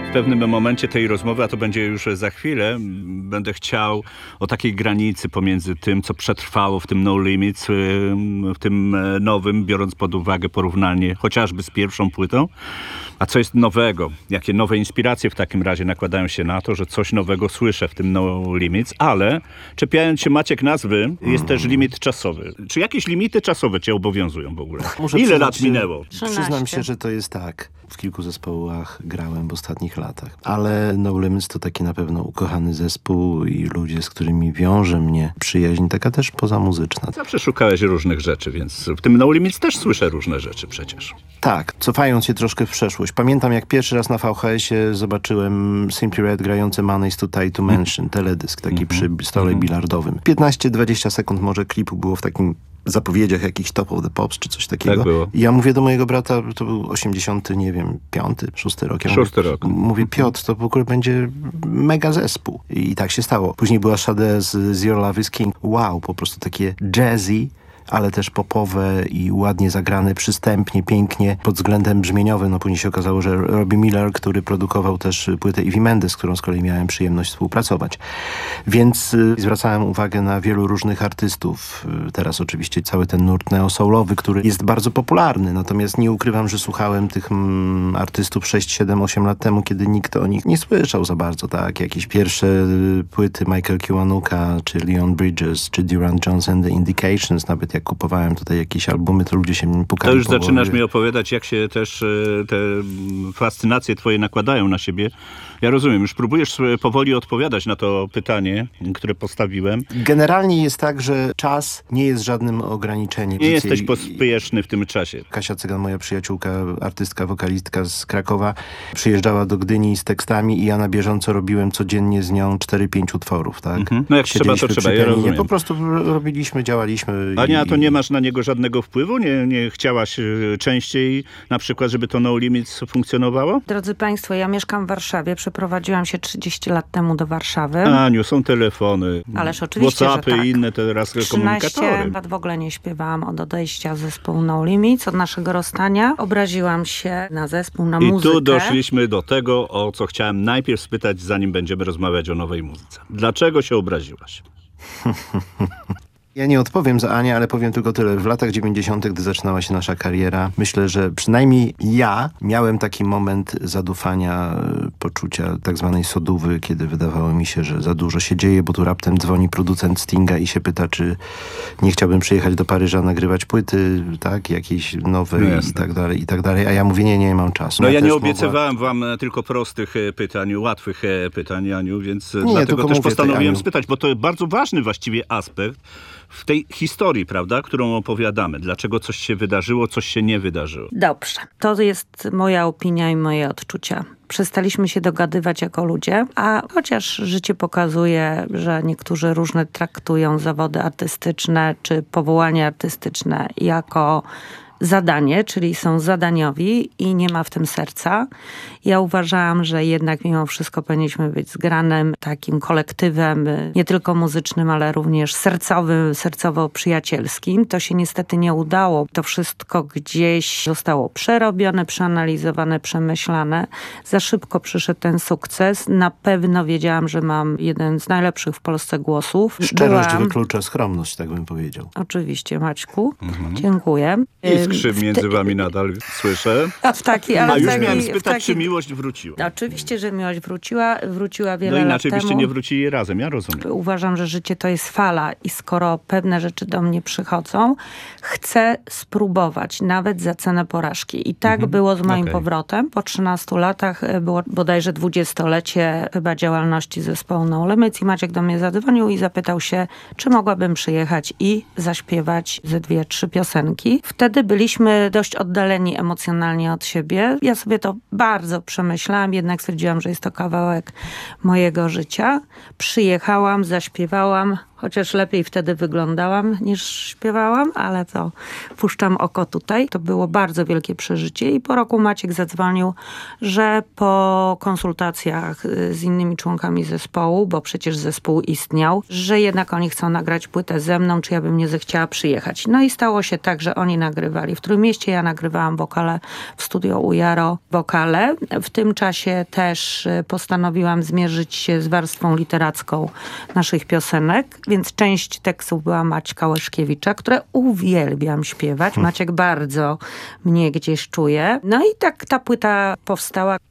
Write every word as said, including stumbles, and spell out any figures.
W pewnym momencie tej rozmowy, a to będzie już za chwilę, będę chciał o takiej granicy pomiędzy tym, co przetrwało w tym No Limits, w tym nowym, biorąc pod uwagę porównanie chociażby z pierwszą płytą, a co jest nowego? Jakie nowe inspiracje w takim razie nakładają się na to, że coś nowego słyszę w tym No Limits, ale czepiając się, Maciek, nazwy, jest też limit czasowy. Czy jakieś limity czasowe cię obowiązują w ogóle? Muszę Ile lat się, minęło? Przyznam się, że to jest tak. W kilku zespołach grałem w ostatnich latach. Ale No Limits to taki na pewno ukochany zespół i ludzie, z którymi wiąże mnie przyjaźń, taka też pozamuzyczna. Zawsze szukałeś różnych rzeczy, więc w tym No Limits też słyszę różne rzeczy przecież. Tak, cofając się troszkę w przeszłość. Pamiętam, jak pierwszy raz na V H S-ie zobaczyłem Simply Red grające Money's Too Tight to Mention, teledysk taki przy stole bilardowym. piętnaście dwadzieścia sekund może klipu było w takim zapowiedziach jakichś Top of the Pops czy coś takiego. Tak było. I ja mówię do mojego brata, to był osiemdziesiąty, nie wiem, piąty, szósty rok. Ja Szósty mówię, rok. Mówię, Piotr, to w ogóle będzie mega zespół. I tak się stało. Później była Sade z, z Your Love is King. Wow, po prostu takie jazzy, ale też popowe i ładnie zagrane, przystępnie, pięknie pod względem brzmieniowym. No później się okazało, że Robbie Miller, który produkował też płytę Evie Mendes, z którą z kolei miałem przyjemność współpracować. Więc y, zwracałem uwagę na wielu różnych artystów. Y, teraz oczywiście cały ten nurt neo-soulowy, który jest bardzo popularny. Natomiast nie ukrywam, że słuchałem tych mm, artystów sześć, siedem, osiem lat temu, kiedy nikt o nich nie słyszał za bardzo, tak? Jakieś pierwsze y, płyty Michael Kiwanuka, czy Leon Bridges, czy Durant Jones and the Indications, nawet jak kupowałem tutaj jakieś albumy, to ludzie się mnie pukali. To już po zaczynasz głowie. mi opowiadać, jak się też te fascynacje twoje nakładają na siebie. Ja rozumiem, już próbujesz powoli odpowiadać na to pytanie, które postawiłem. Generalnie jest tak, że czas nie jest żadnym ograniczeniem. Nie jesteś pospieszny w tym czasie. Kasia Cygan, moja przyjaciółka, artystka, wokalistka z Krakowa, przyjeżdżała do Gdyni z tekstami i ja na bieżąco robiłem codziennie z nią cztery pięć utworów, tak? Mhm. No jak trzeba, to trzeba, ja rozumiem. Po prostu robiliśmy, działaliśmy. Ania, i... to nie masz na niego żadnego wpływu? Nie, nie chciałaś częściej na przykład, żeby to No Limits funkcjonowało? Drodzy Państwo, ja mieszkam w Warszawie. Przeprowadziłam się trzydzieści lat temu do Warszawy. Aniu, są telefony, Ależ oczywiście, WhatsAppy że tak. i inne teraz komunikatory. trzynaście lat w ogóle nie śpiewałam od odejścia zespołu No Limits, od naszego rozstania. Obraziłam się na zespół, na I muzykę. I tu doszliśmy do tego, o co chciałem najpierw spytać, zanim będziemy rozmawiać o nowej muzyce. Dlaczego się obraziłaś? Ja nie odpowiem za Anię, ale powiem tylko tyle. W latach dziewięćdziesiątych, gdy zaczynała się nasza kariera, myślę, że przynajmniej ja miałem taki moment zadufania, poczucia tak zwanej sodówy, kiedy wydawało mi się, że za dużo się dzieje, bo tu raptem dzwoni producent Stinga i się pyta, czy nie chciałbym przyjechać do Paryża, nagrywać płyty, tak, jakieś nowe no i tak dalej, i tak dalej. A ja mówię, nie, nie mam czasu. No ja ja nie mogła... obiecywałem wam tylko prostych pytań, łatwych pytań, Aniu, więc nie, dlatego też mówię, postanowiłem Aniu... spytać, bo to bardzo ważny właściwie aspekt w tej historii, prawda, którą opowiadamy. Dlaczego coś się wydarzyło, coś się nie wydarzyło. Dobrze. To jest moja opinia i moje odczucia. Przestaliśmy się dogadywać jako ludzie, a chociaż życie pokazuje, że niektórzy różne traktują zawody artystyczne czy powołania artystyczne jako zadanie, czyli są zadaniowi i nie ma w tym serca. Ja uważałam, że jednak mimo wszystko powinniśmy być zgranym takim kolektywem, nie tylko muzycznym, ale również sercowym, sercowo-przyjacielskim. To się niestety nie udało. To wszystko gdzieś zostało przerobione, przeanalizowane, przemyślane. Za szybko przyszedł ten sukces. Na pewno wiedziałam, że mam jeden z najlepszych w Polsce głosów. Szczerość Byłam... wyklucza skromność, tak bym powiedział. Oczywiście, Maćku. Mhm. Dziękuję. I skrzyp między wami nadal słyszę. A, w taki, ale A już taki, miałem spytać, taki... czy miłość wróciła. Oczywiście, że miłość wróciła. Wróciła wiele No lat inaczej temu. byście nie wrócili razem, ja rozumiem. Uważam, że życie to jest fala i skoro pewne rzeczy do mnie przychodzą, chcę spróbować, nawet za cenę porażki. I tak Mhm. było z moim Okay. powrotem. Po trzynastu latach było bodajże dwudziestolecie chyba działalności zespołu No Limits i Maciek do mnie zadzwonił i zapytał się, czy mogłabym przyjechać i zaśpiewać ze dwie, trzy piosenki. Wtedy byliśmy dość oddaleni emocjonalnie od siebie. Ja sobie to bardzo przemyślałam, jednak stwierdziłam, że jest to kawałek mojego życia. Przyjechałam, zaśpiewałam, chociaż lepiej wtedy wyglądałam niż śpiewałam, ale to puszczam oko tutaj. To było bardzo wielkie przeżycie i po roku Maciek zadzwonił, że po konsultacjach z innymi członkami zespołu, bo przecież zespół istniał, że jednak oni chcą nagrać płytę ze mną, czy ja bym nie zechciała przyjechać. No i stało się tak, że oni nagrywali w Trójmieście, ja nagrywałam wokale w studio u Jaro wokale. W tym czasie też postanowiłam zmierzyć się z warstwą literacką naszych piosenek, więc część tekstów była Maćka Łeszkiewicza, które uwielbiam śpiewać. Maciek bardzo mnie gdzieś czuje. No i tak ta płyta powstała.